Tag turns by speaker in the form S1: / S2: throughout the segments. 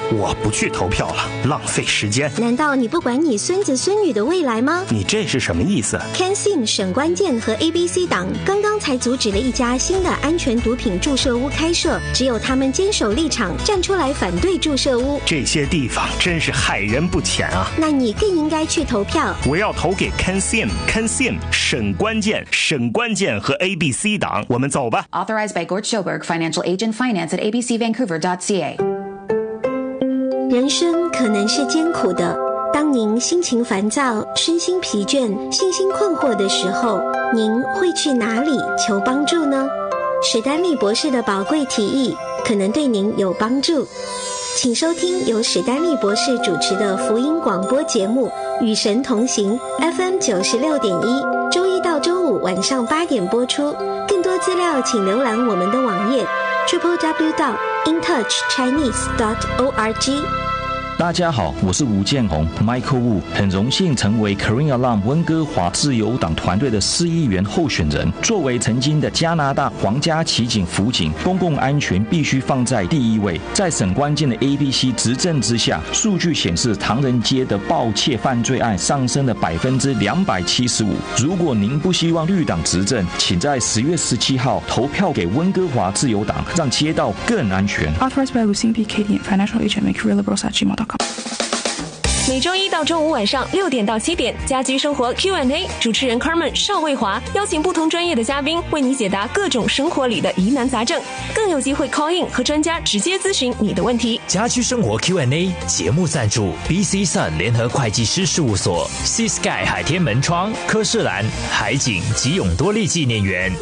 S1: 我不去投票了，浪费时间。
S2: 难道你不管你孙子孙女的未来吗？
S1: 你这是什么意思？
S2: CanSin 省关键和 ABC 党刚刚才阻止了一家新的安全毒品注射屋开设，只有他们坚守立场，站出来反对注射屋。
S1: 这些地方真是害人不浅啊！
S2: 那你更应该去投票。
S1: 我要投给 CanSin 省关键和 ABC 党。我们走吧。
S3: Authorized by Gort Schoberg, Financial Agent, Finance at abcvancouver.ca。
S2: 人生可能是艰苦的，当您心情烦躁、身心疲倦、信心困惑的时候，您会去哪里求帮助呢？史丹利博士的宝贵提议可能对您有帮助。请收听由史丹利博士主持的福音广播节目《与神同行》FM 96.1，周一到周五晚上8点播出。更多资料请浏览我们的网页 www.intouchchinese.org。
S4: 大家好，我是吴建宏 Michael Wu， 很荣幸成为 Korean Alarm 温哥华自由党团队的市议员候选人。作为曾经的加拿大皇家骑警辅警，公共安全必须放在第一位。在省关键的 ABC 执政之下，数据显示唐人街的盗窃犯罪案上升了275%。如果您不希望绿党执政，请在10月17号投票给温哥华自由党，让街道更安全。
S5: Authorized by Lucien B. Katie and Financial Agent McCareLiberals@gmail.com。
S6: 每周一到周五晚上6点到7点，家居生活 Q&A， 主持人 Carmen 邵卫华邀请不同专业的嘉宾为你解答各种生活里的疑难杂症，更有机会 call in 和专家直接咨询你的问题。
S7: 家居生活 Q&A 节目赞助 BC Sun 联合会计师事务所、Sea Sky 海天门窗、科士兰、海景及永多利纪念园。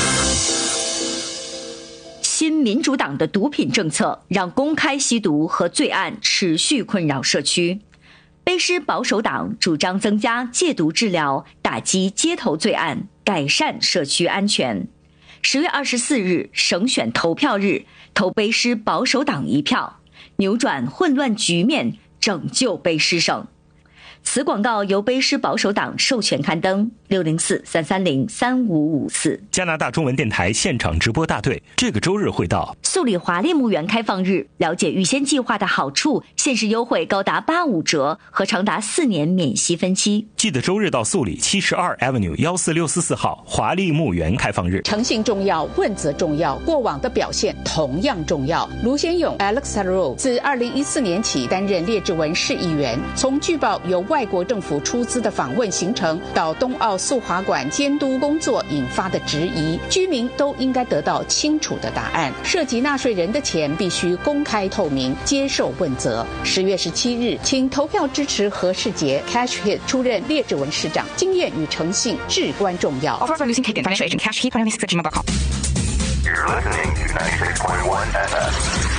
S8: 新民主党的毒品政策让公开吸毒和罪案持续困扰社区。卑诗保守党主张增加戒毒治疗，打击街头罪案，改善社区安全。10月24日省选投票日，投卑诗保守党一票，扭转混乱局面，拯救卑诗省。此广告由卑诗保守党授权刊登，604-330-3554。
S1: 加拿大中文电台现场直播大队这个周日会到
S8: 素里华丽墓园开放日，了解预先计划的好处，限时优惠高达85折和长达4年免息分期。
S1: 记得周日到素里72 Avenue 14644号华丽墓园开放日。
S9: 诚信重要，问责重要，过往的表现同样重要。卢先勇 Alex Harrow 自2014年起担任列治文市议员，从据报由外国政府出资的访问行程到冬奥速滑馆监督工作引发的质疑，居民都应该得到清楚的答案。涉及纳税人的钱必须公开透明，接受问责。10月17日，请投票支持何世杰 Cash Hit 出任列治文市长，经验与诚信至关重要。
S5: Offer for Lucien Katie and Financial Agent Cash Hit @gmail.com。
S10: You're listening to 96.1 FM。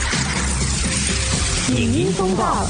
S2: 影音风暴。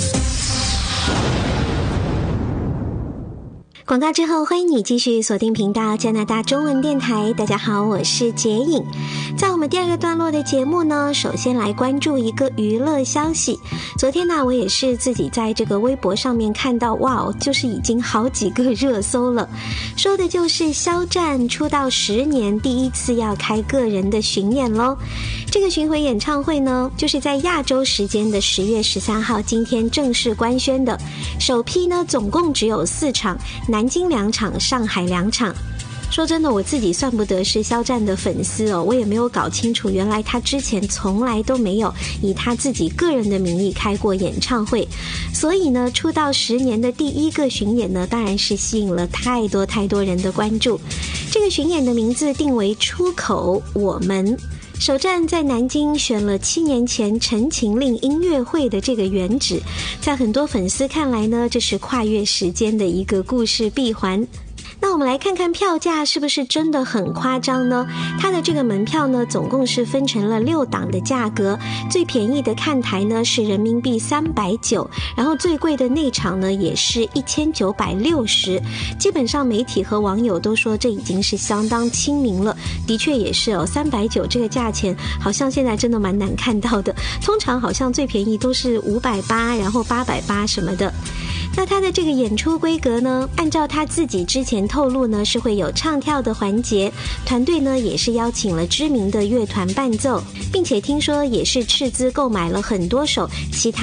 S2: 广告之后，欢迎你继续锁定频道加拿大中文电台。大家好，我是洁颖。在我们第二个段落的节目呢，首先来关注一个娱乐消息。昨天呢，我也是自己在这个微博上面看到，哇，就是已经好几个热搜了。说的就是肖战出道10年第一次要开个人的巡演咯。这个巡回演唱会呢，就是在亚洲时间的10月13号今天正式官宣的。首批呢，总共只有4场，南京2场，上海2场。说真的，我自己算不得是肖战的粉丝哦，我也没有搞清楚，原来他之前从来都没有以他自己个人的名义开过演唱会。所以呢，出道10年的第一个巡演呢，当然是吸引了太多人的关注。这个巡演的名字定为出口我们。首站在南京选了7年前陈情令音乐会的这个原址，在很多粉丝看来呢，这是跨越时间的一个故事闭环。那我们来看看票价是不是真的很夸张呢？它的这个门票呢，总共是分成了6档的价格，最便宜的看台呢是人民币390，然后最贵的内场呢也是1960。基本上媒体和网友都说这已经是相当亲民了，的确也是哦，390这个价钱好像现在真的蛮难看到的，通常好像最便宜都是580，然后880什么的。那他的这个演出规格呢，按照他自己之前透露呢，是会有唱跳的环节，团队呢也是邀请了知名的乐团伴奏，并且听说也是斥资购买了很多首其他